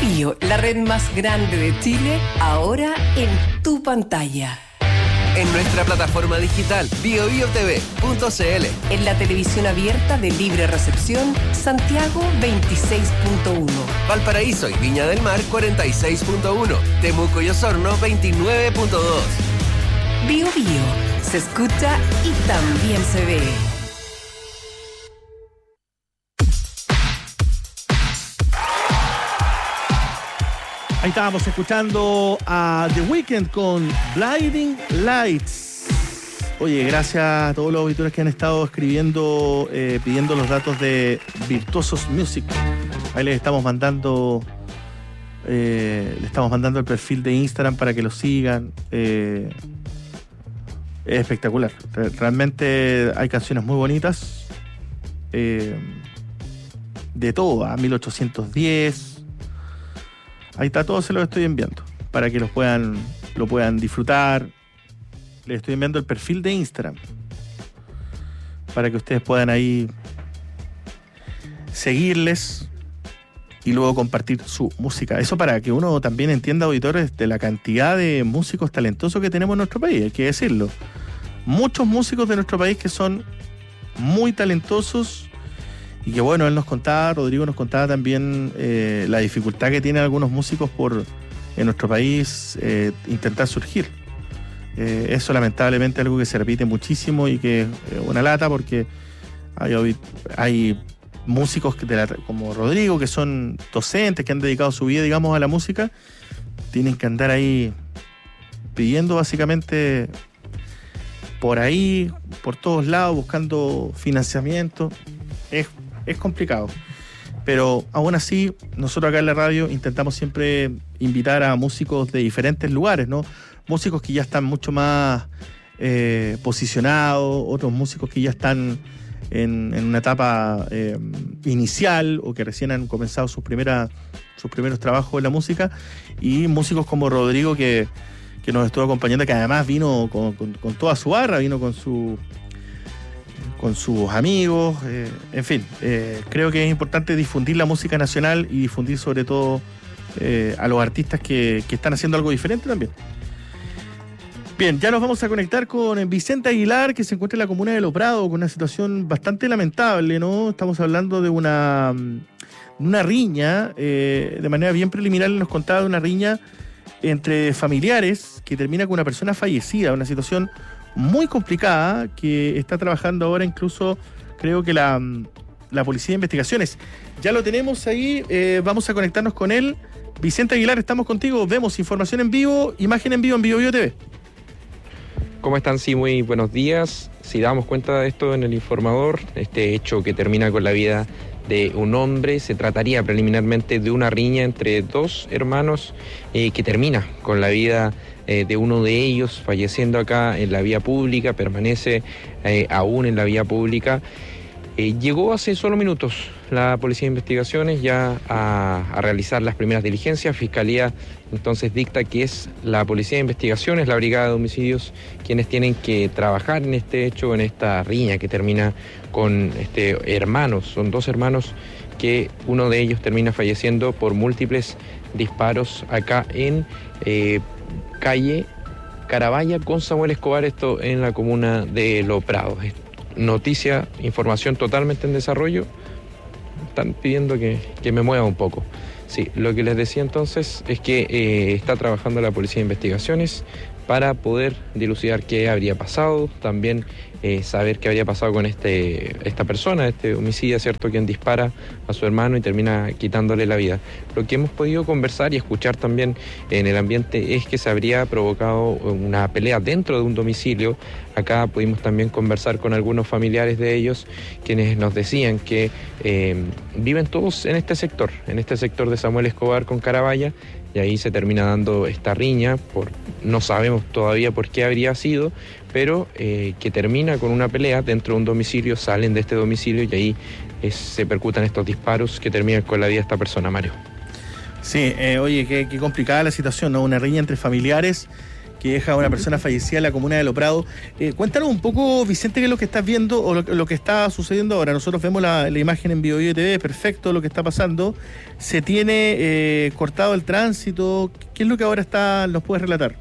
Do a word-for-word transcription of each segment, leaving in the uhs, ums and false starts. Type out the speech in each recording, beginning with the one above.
Bio, la red más grande de Chile, ahora en tu pantalla. En nuestra plataforma digital bio bio t v punto c l. En la televisión abierta de libre recepción, Santiago veintiséis punto uno. Valparaíso y Viña del Mar cuarenta y seis punto uno. Temuco y Osorno veintinueve punto dos. Bio Bio, se escucha y también se ve. Ahí estábamos escuchando a The Weeknd con Blinding Lights. Oye, gracias a todos los auditores que han estado escribiendo, eh, pidiendo los datos de Virtuosos Music. Ahí les estamos mandando, eh, les estamos mandando el perfil de Instagram para que lo sigan. Eh, es espectacular. Realmente hay canciones muy bonitas. Eh, de todo, a mil ochocientos diez. Ahí está, todo se lo estoy enviando para que los puedan, lo puedan disfrutar. Les estoy enviando el perfil de Instagram para que ustedes puedan ahí seguirles y luego compartir su música. Eso para que uno también entienda, auditores, de la cantidad de músicos talentosos que tenemos en nuestro país, hay que decirlo. Muchos músicos de nuestro país que son muy talentosos. Y que bueno, él nos contaba, Rodrigo nos contaba también eh, la dificultad que tienen algunos músicos por en nuestro país eh, intentar surgir. Eh, eso lamentablemente es algo que se repite muchísimo y que es eh, una lata porque hay, hay músicos que de la, como Rodrigo que son docentes, que han dedicado su vida, digamos, a la música, tienen que andar ahí pidiendo básicamente por ahí, por todos lados, buscando financiamiento. Es Es complicado, pero aún así nosotros acá en la radio intentamos siempre invitar a músicos de diferentes lugares, ¿no? Músicos que ya están mucho más eh, posicionados, otros músicos que ya están en, en una etapa eh, inicial o que recién han comenzado sus, primera, sus primeros trabajos en la música, y músicos como Rodrigo que, que nos estuvo acompañando, que además vino con, con, con toda su barra, vino con su... con sus amigos, eh, en fin, eh, creo que es importante difundir la música nacional y difundir sobre todo eh, a los artistas que, que están haciendo algo diferente también. Bien, ya nos vamos a conectar con Vicente Aguilar, que se encuentra en la comuna de Los Prados, con una situación bastante lamentable, ¿no? Estamos hablando de una, una riña, eh, de manera bien preliminar nos contaba de una riña entre familiares que termina con una persona fallecida, una situación muy complicada que está trabajando ahora incluso, creo que la, la Policía de Investigaciones. Ya lo tenemos ahí, eh, vamos a conectarnos con él. Vicente Aguilar, estamos contigo, vemos información en vivo, imagen en vivo en Bio Bio T V. ¿Cómo están? Sí, muy buenos días. Si damos cuenta de esto en el informador, este hecho que termina con la vida de un hombre, se trataría preliminarmente de una riña entre dos hermanos eh, que termina con la vida Eh, de uno de ellos falleciendo acá en la vía pública, permanece eh, aún en la vía pública. Eh, llegó hace solo minutos la Policía de Investigaciones ya a, a realizar las primeras diligencias. Fiscalía entonces dicta que es la Policía de Investigaciones, la Brigada de Homicidios, quienes tienen que trabajar en este hecho, en esta riña que termina con este hermanos. Son dos hermanos que uno de ellos termina falleciendo por múltiples disparos acá en eh, calle Carabaya con Samuel Escobar, esto en la comuna de Los Prados. Noticia, información totalmente en desarrollo. Están pidiendo que, que me mueva un poco. Sí, lo que les decía entonces es que eh, está trabajando la Policía de Investigaciones para poder dilucidar qué habría pasado, también eh, saber qué habría pasado con este esta persona, este homicida, ¿cierto?, quien dispara a su hermano y termina quitándole la vida. Lo que hemos podido conversar y escuchar también en el ambiente es que se habría provocado una pelea dentro de un domicilio. Acá pudimos también conversar con algunos familiares de ellos, quienes nos decían que eh, viven todos en este sector, en este sector de Samuel Escobar con Carabaya, y ahí se termina dando esta riña, por, no sabemos todavía por qué habría sido, pero eh, que termina con una pelea dentro de un domicilio, salen de este domicilio y ahí es, se percutan estos disparos que terminan con la vida de esta persona, Mario. Sí, eh, oye, qué, qué complicada la situación, ¿no? Una riña entre familiares que deja a una persona fallecida en la comuna de Lo Prado. Eh, cuéntanos un poco, Vicente, qué es lo que estás viendo o lo, lo que está sucediendo ahora. Nosotros vemos la, la imagen en Bio Bio T V, perfecto lo que está pasando. Se tiene eh, cortado el tránsito. ¿Qué es lo que ahora está? ¿Nos puedes relatar?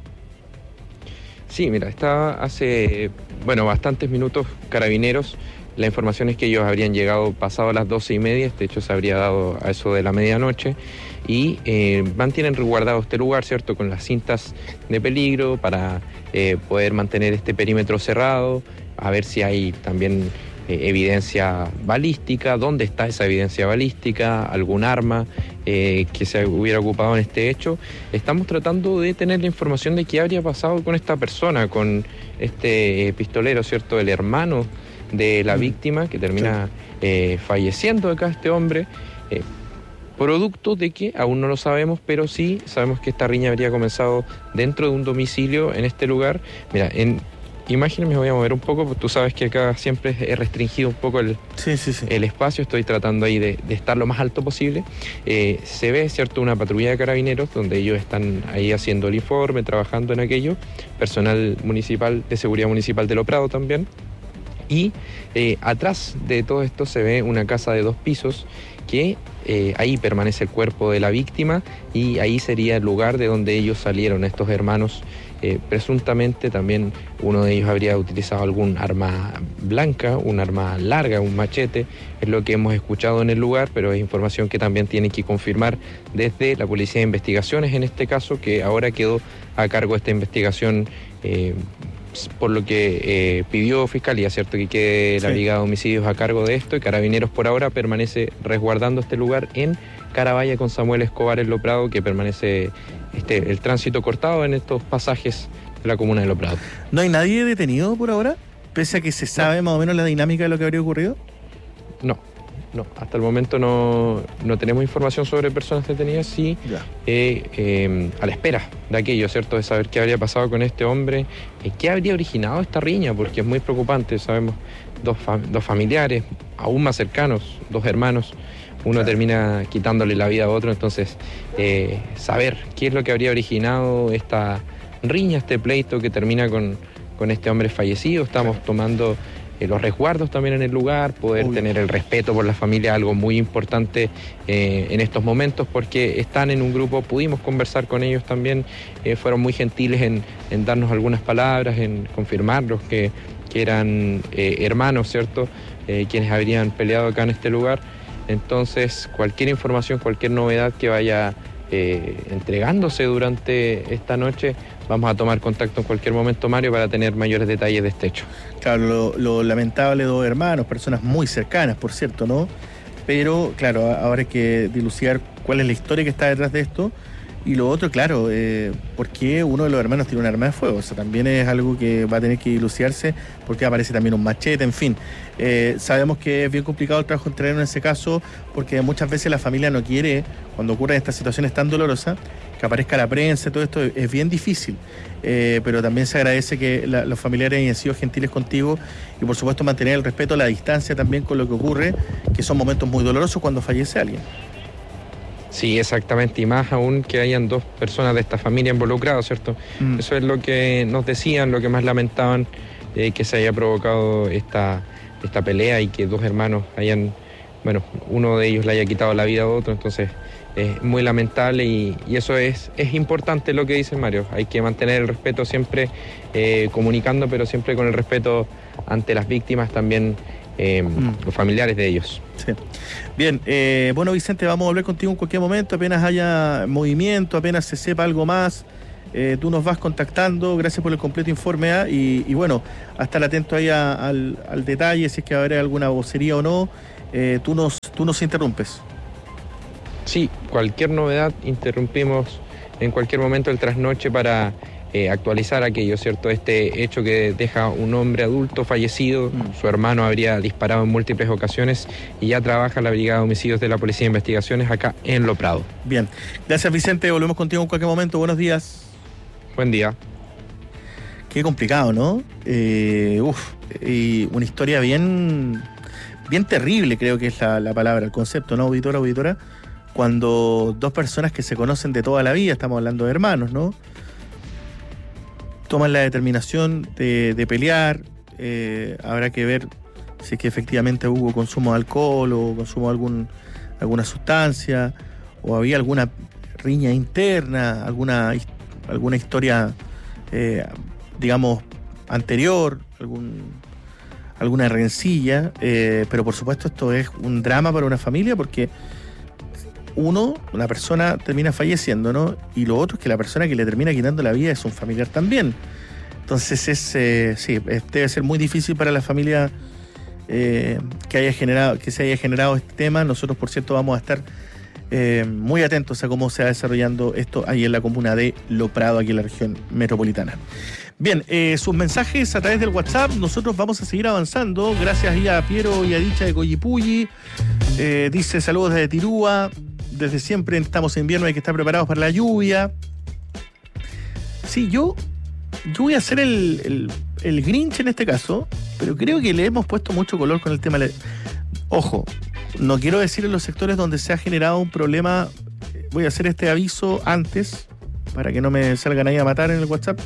Sí, mira, está hace, bueno, bastantes minutos Carabineros. La información es que ellos habrían llegado pasado las doce y media, este hecho se habría dado a eso de la medianoche, y eh, mantienen resguardado este lugar, ¿cierto?, con las cintas de peligro para eh, poder mantener este perímetro cerrado, a ver si hay también eh, evidencia balística, dónde está esa evidencia balística, algún arma eh, que se hubiera ocupado en este hecho. Estamos tratando de tener la información de qué habría pasado con esta persona, con este pistolero, ¿cierto?, el hermano de la víctima, que termina eh, falleciendo acá este hombre, eh, producto de que aún no lo sabemos, pero sí sabemos que esta riña habría comenzado dentro de un domicilio en este lugar. Mira, en imágenes me voy a mover un poco, porque tú sabes que acá siempre he restringido un poco el, sí, sí, sí. el espacio, estoy tratando ahí de, de estar lo más alto posible. Eh, se ve, ¿cierto?, una patrulla de Carabineros, donde ellos están ahí haciendo el informe, trabajando en aquello, personal municipal, de seguridad municipal de Lo Prado también. Y eh, atrás de todo esto se ve una casa de dos pisos que eh, ahí permanece el cuerpo de la víctima y ahí sería el lugar de donde ellos salieron, estos hermanos. Eh, presuntamente también uno de ellos habría utilizado algún arma blanca, un arma larga, un machete, es lo que hemos escuchado en el lugar, pero es información que también tiene que confirmar desde la Policía de Investigaciones, en este caso, que ahora quedó a cargo de esta investigación eh, por lo que eh, pidió Fiscalía, ¿cierto?, que quede la sí. Brigada de Homicidios a cargo de esto, y Carabineros por ahora permanece resguardando este lugar en Carabaya con Samuel Escobar en Lo Prado, que permanece este, el tránsito cortado en estos pasajes de la comuna de Lo Prado. ¿No hay nadie detenido por ahora? Pese a que se sabe no. más o menos la dinámica de lo que habría ocurrido. No. No, hasta el momento no, no tenemos información sobre personas detenidas, sí, eh, eh, a la espera de aquello, ¿cierto?, de saber qué habría pasado con este hombre, eh, qué habría originado esta riña, porque es muy preocupante, sabemos, dos, fam- dos familiares, aún más cercanos, dos hermanos, uno claro. termina quitándole la vida a otro, entonces eh, saber qué es lo que habría originado esta riña, este pleito que termina con, con este hombre fallecido. Estamos claro. tomando Eh, los resguardos también en el lugar, poder Uy. tener el respeto por la familia, algo muy importante eh, en estos momentos, porque están en un grupo, pudimos conversar con ellos también, eh, fueron muy gentiles en, en darnos algunas palabras, en confirmarlos que, que eran eh, hermanos, ¿cierto?, eh, quienes habrían peleado acá en este lugar. Entonces, cualquier información, cualquier novedad que vaya eh, entregándose durante esta noche, vamos a tomar contacto en cualquier momento, Mario, para tener mayores detalles de este hecho. Claro, lo, lo lamentable, dos hermanos, personas muy cercanas, por cierto, ¿no? Pero, claro, ahora hay que dilucidar cuál es la historia que está detrás de esto. Y lo otro, claro, eh, ¿por qué uno de los hermanos tiene un arma de fuego? O sea, también es algo que va a tener que dilucidarse, porque aparece también un machete, en fin. Eh, sabemos que es bien complicado el trabajo en terreno en ese caso, porque muchas veces la familia no quiere, cuando ocurren estas situaciones tan dolorosas, que aparezca la prensa, todo esto es bien difícil. Eh, pero también se agradece que la, los familiares hayan sido gentiles contigo y, por supuesto, mantener el respeto, la distancia también con lo que ocurre, que son momentos muy dolorosos cuando fallece alguien. Sí, exactamente, y más aún que hayan dos personas de esta familia involucradas, ¿cierto? Mm. Eso es lo que nos decían, lo que más lamentaban, eh, que se haya provocado esta, esta pelea y que dos hermanos hayan, bueno, uno de ellos le haya quitado la vida a otro, entonces es muy lamentable y, y eso es, es importante lo que dice Mario, hay que mantener el respeto siempre eh, comunicando, pero siempre con el respeto ante las víctimas también. Eh, mm. los familiares de ellos. Sí. Bien, eh, bueno, Vicente, vamos a volver contigo en cualquier momento, apenas haya movimiento, apenas se sepa algo más, eh, tú nos vas contactando. Gracias por el completo informe, ¿eh? y, y bueno, a estar atento ahí a, al, al detalle, si es que va a haber alguna vocería o no, eh, tú, nos, tú nos interrumpes. Sí, cualquier novedad interrumpimos en cualquier momento el trasnoche para Eh, actualizar aquello, ¿cierto? Este hecho que deja un hombre adulto fallecido, mm. su hermano habría disparado en múltiples ocasiones y ya trabaja la Brigada de Homicidios de la Policía de Investigaciones acá en Lo Prado. Bien, gracias Vicente, volvemos contigo en cualquier momento, buenos días. Buen día. Qué complicado, ¿no? Eh, uf, y una historia bien, bien terrible, creo que es la, la palabra, el concepto, ¿no, auditora, auditora? Cuando dos personas que se conocen de toda la vida, estamos hablando de hermanos, ¿no? toman la determinación de, de pelear. Eh, habrá que ver si es que efectivamente hubo consumo de alcohol o consumo de algún, alguna sustancia, o había alguna riña interna, alguna, alguna historia, eh, digamos, anterior, algún, alguna rencilla, eh, pero por supuesto esto es un drama para una familia, porque uno, una persona termina falleciendo, ¿no? Y lo otro es que la persona que le termina quitando la vida es un familiar también. Entonces es, eh, sí, es, debe ser muy difícil para la familia eh, que haya generado, que se haya generado este tema. Nosotros, por cierto, vamos a estar eh, muy atentos a cómo se va desarrollando esto ahí en la comuna de Lo Prado, aquí en la región metropolitana. Bien, eh, sus mensajes a través del WhatsApp. Nosotros vamos a seguir avanzando. Gracias y a Piero y a Dicha de Coyipulli. Eh, dice saludos desde Tirúa. Desde siempre estamos en invierno, hay que estar preparados para la lluvia. Sí, yo, yo voy a ser el, el, el Grinch en este caso, pero creo que le hemos puesto mucho color con el tema. Ojo, no quiero decir en los sectores donde se ha generado un problema, voy a hacer este aviso antes, para que no me salgan ahí a matar en el WhatsApp.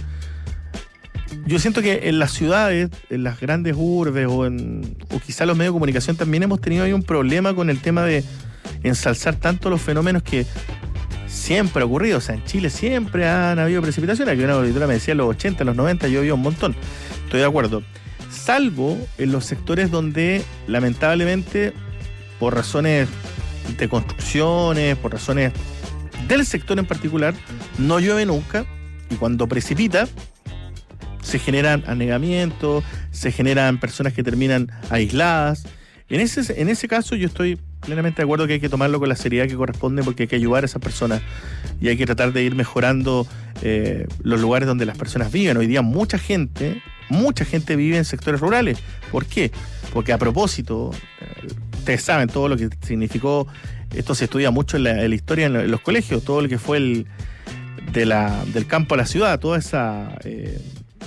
Yo siento que en las ciudades, en las grandes urbes o, en, o quizá los medios de comunicación también hemos tenido ahí un problema con el tema de ensalzar tanto los fenómenos que siempre ha ocurrido. O sea, en Chile siempre han habido precipitaciones. Aquí una auditora me decía en los ochenta, en los noventa llovió un montón. Estoy de acuerdo. Salvo en los sectores donde, lamentablemente, por razones de construcciones, por razones del sector en particular, no llueve nunca. Y cuando precipita, se generan anegamientos, se generan personas que terminan aisladas. En ese, en ese caso yo estoy plenamente de acuerdo que hay que tomarlo con la seriedad que corresponde, porque hay que ayudar a esas personas y hay que tratar de ir mejorando eh, los lugares donde las personas viven. Hoy día mucha gente, mucha gente vive en sectores rurales. ¿Por qué? Porque a propósito, eh, ustedes saben todo lo que significó, esto se estudia mucho en la, en la historia en, en los colegios, todo lo que fue el de la, del campo a la ciudad, toda esa eh,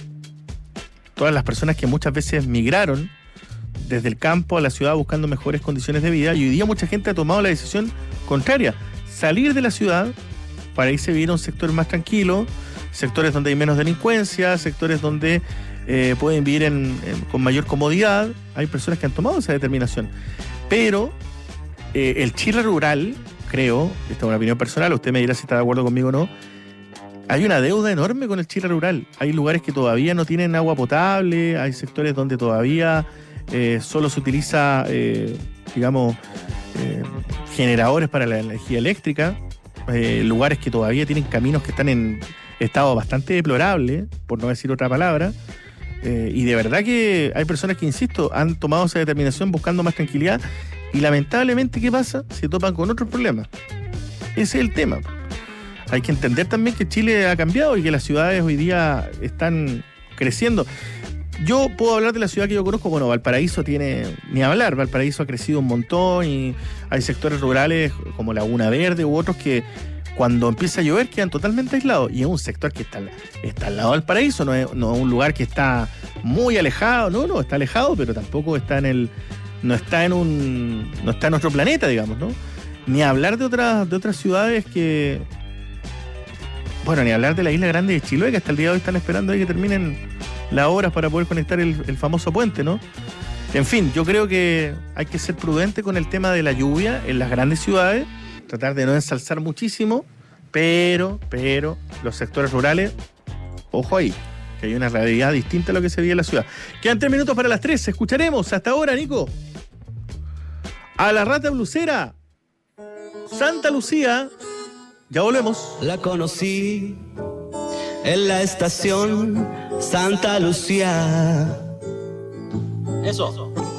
todas las personas que muchas veces migraron desde el campo a la ciudad buscando mejores condiciones de vida, y hoy día mucha gente ha tomado la decisión contraria, salir de la ciudad para irse a vivir a un sector más tranquilo, sectores donde hay menos delincuencia, sectores donde eh, pueden vivir en, en, con mayor comodidad. Hay personas que han tomado esa determinación, pero eh, el Chile rural, creo, esta es una opinión personal, usted me dirá si está de acuerdo conmigo o no, hay una deuda enorme con el Chile rural. Hay lugares que todavía no tienen agua potable, hay sectores donde todavía Eh, solo se utiliza, eh, digamos, eh, generadores para la energía eléctrica, eh, lugares que todavía tienen caminos que están en estado bastante deplorable, por no decir otra palabra, eh, y de verdad que hay personas que, insisto, han tomado esa determinación buscando más tranquilidad, y lamentablemente, ¿qué pasa? Se topan con otros problemas. Ese es el tema. Hay que entender también que Chile ha cambiado y que las ciudades hoy día están creciendo. Yo puedo hablar de la ciudad que yo conozco. Bueno, Valparaíso tiene ni hablar. Valparaíso ha crecido un montón y hay sectores rurales como Laguna Verde u otros que cuando empieza a llover quedan totalmente aislados. Y es un sector que está, está al lado de Valparaíso, no es, no es un lugar que está muy alejado. No, no, está alejado, pero tampoco está en el, no está en un, no está en otro planeta, digamos, ¿no? Ni hablar de otras, de otras ciudades que, bueno, ni hablar de la isla grande de Chiloé, que hasta el día de hoy están esperando ahí que terminen las obras para poder conectar el, el famoso puente, ¿no? En fin, yo creo que hay que ser prudente con el tema de la lluvia en las grandes ciudades, tratar de no ensalzar muchísimo, pero, pero los sectores rurales, ojo ahí, que hay una realidad distinta a lo que se vive en la ciudad. Quedan tres minutos para las tres, escucharemos hasta ahora, Nico, a la Rata Blusera, Santa Lucía. Ya volvemos. La conocí en la estación Santa Lucía. Eso.